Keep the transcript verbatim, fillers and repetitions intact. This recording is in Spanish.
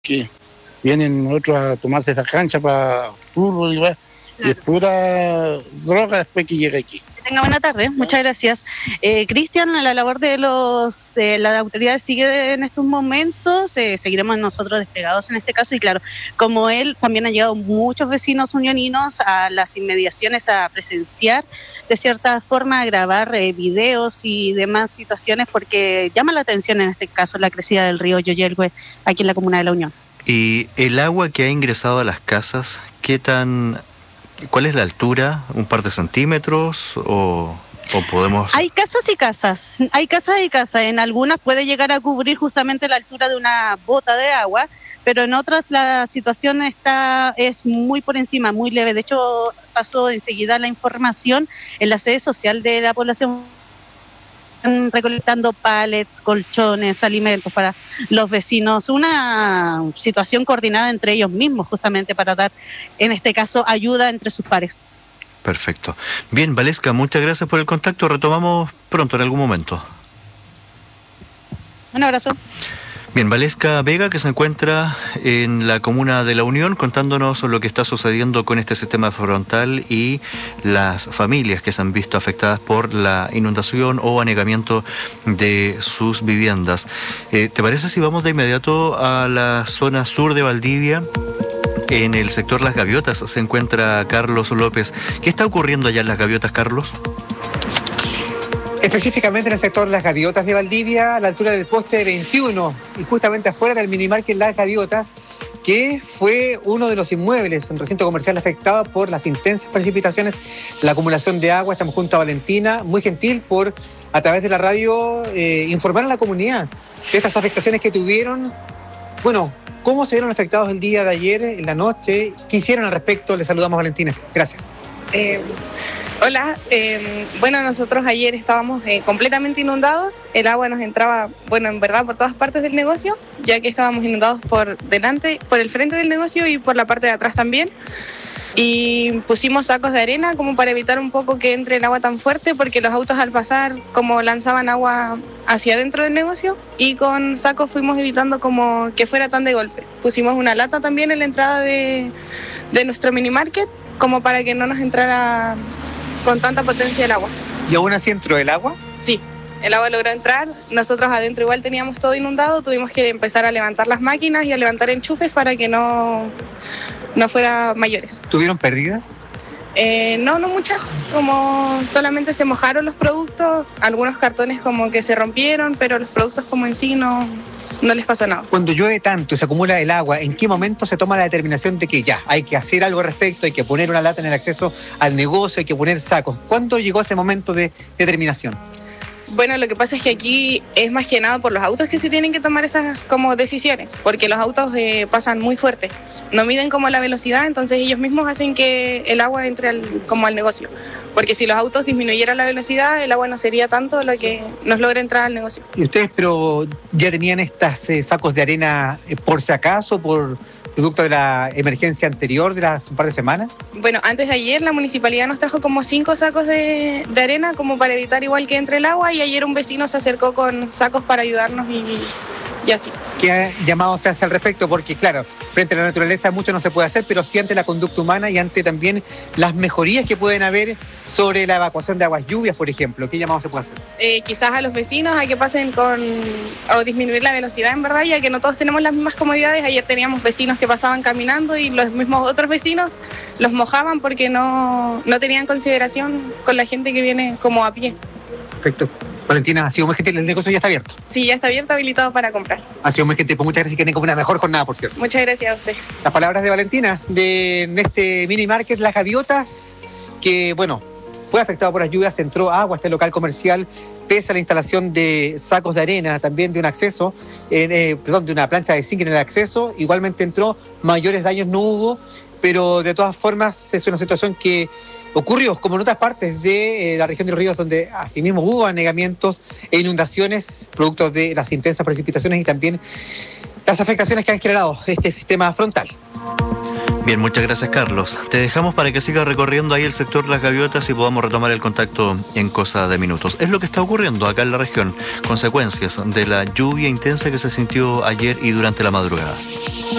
que vienen otros a tomarse esa cancha para fútbol y, va, claro. Y es pura droga después que llega aquí. Que tenga buena tarde, muchas gracias. Eh, Cristian, la labor de los de las autoridades sigue en estos momentos, eh, seguiremos nosotros desplegados en este caso y claro, como él, también han llegado muchos vecinos unioninos a las inmediaciones a presenciar, de cierta forma a grabar eh, videos y demás situaciones porque llama la atención en este caso la crecida del río Yoyelgüe aquí en la comuna de La Unión. Y el agua que ha ingresado a las casas, ¿qué tan... ¿Cuál es la altura? ¿Un par de centímetros o, o podemos...? Hay casas y casas, hay casas y casas. En algunas puede llegar a cubrir justamente la altura de una bota de agua, pero en otras la situación está es muy por encima, muy leve. De hecho, pasó enseguida la información en la sede social de la población, recolectando pallets, colchones, alimentos para los vecinos, una situación coordinada entre ellos mismos justamente para dar, en este caso, ayuda entre sus pares. Perfecto. Bien, Valesca, muchas gracias por el contacto, retomamos pronto en algún momento. Un abrazo. Bien, Valesca Vega, que se encuentra en la comuna de La Unión, contándonos lo que está sucediendo con este sistema frontal y las familias que se han visto afectadas por la inundación o anegamiento de sus viviendas. Eh, ¿Te parece si vamos de inmediato a la zona sur de Valdivia? En el sector Las Gaviotas se encuentra Carlos López. ¿Qué está ocurriendo allá en Las Gaviotas, Carlos? Específicamente en el sector Las Gaviotas de Valdivia, a la altura del poste veintiuno, y justamente afuera del minimarket Las Gaviotas, que fue uno de los inmuebles, un recinto comercial afectado por las intensas precipitaciones, la acumulación de agua. Estamos junto a Valentina, muy gentil por, a través de la radio, eh, informar a la comunidad de estas afectaciones que tuvieron. Bueno, ¿cómo se vieron afectados el día de ayer, en la noche? ¿Qué hicieron al respecto? Les saludamos, Valentina. Gracias. Eh... Hola, eh, bueno, nosotros ayer estábamos eh, completamente inundados, el agua nos entraba, bueno, en verdad por todas partes del negocio, ya que estábamos inundados por delante, por el frente del negocio y por la parte de atrás también. Y pusimos sacos de arena como para evitar un poco que entre el agua tan fuerte, porque los autos al pasar como lanzaban agua hacia adentro del negocio y con sacos fuimos evitando como que fuera tan de golpe. Pusimos una lata también en la entrada de, de nuestro mini market como para que no nos entrara con tanta potencia el agua. ¿Y aún así entró el agua? Sí, el agua logró entrar. Nosotros adentro igual teníamos todo inundado, tuvimos que empezar a levantar las máquinas y a levantar enchufes para que no, no fuera mayores. ¿Tuvieron pérdidas? Eh, no, no muchas, como solamente se mojaron los productos, algunos cartones como que se rompieron, pero los productos como en sí no, no les pasó nada. Cuando llueve tanto y se acumula el agua, ¿en qué momento se toma la determinación de que ya, hay que hacer algo al respecto, hay que poner una lata en el acceso al negocio, hay que poner sacos? ¿Cuándo llegó ese momento de determinación? Bueno, lo que pasa es que aquí es más que nada por los autos que se tienen que tomar esas como decisiones, porque los autos eh, pasan muy fuerte, no miden como la velocidad, entonces ellos mismos hacen que el agua entre al, como al negocio, porque si los autos disminuyeran la velocidad, el agua no sería tanto lo que nos logra entrar al negocio. ¿Y ustedes pero ya tenían estos eh, sacos de arena eh, por si acaso, por producto de la emergencia anterior de las un par de semanas? Bueno, antes de ayer la municipalidad nos trajo como cinco sacos de, de arena como para evitar igual que entre el agua, y ayer un vecino se acercó con sacos para ayudarnos y, y así. ¿Qué llamado se hace al respecto? Porque claro, frente a la naturaleza mucho no se puede hacer, pero sí ante la conducta humana y ante también las mejorías que pueden haber sobre la evacuación de aguas lluvias, por ejemplo. ¿Qué llamado se puede hacer? Eh, quizás a los vecinos a que pasen con, o disminuir la velocidad, en verdad, ya que no todos tenemos las mismas comodidades. Ayer teníamos vecinos que pasaban caminando y los mismos otros vecinos los mojaban porque no, no tenían consideración con la gente que viene como a pie. Perfecto. Valentina, ha sido muy gentil, el negocio ya está abierto. Sí, ya está abierto, habilitado para comprar. Ha sido muy gentil, pues muchas gracias y que tengan como una mejor jornada, por cierto. Muchas gracias a usted. Las palabras de Valentina, de en este mini market Las Gaviotas, que bueno, fue afectado por las lluvias, entró agua a este local comercial, pese a la instalación de sacos de arena, también de un acceso, eh, perdón, de una plancha de zinc en el acceso, igualmente entró, mayores daños no hubo, pero de todas formas es una situación que ocurrió, como en otras partes de eh, la región de los ríos, donde asimismo hubo anegamientos e inundaciones, producto de las intensas precipitaciones y también las afectaciones que han generado este sistema frontal. Bien, muchas gracias, Carlos. Te dejamos para que sigas recorriendo ahí el sector Las Gaviotas y podamos retomar el contacto en cosa de minutos. Es lo que está ocurriendo acá en la región, consecuencias de la lluvia intensa que se sintió ayer y durante la madrugada.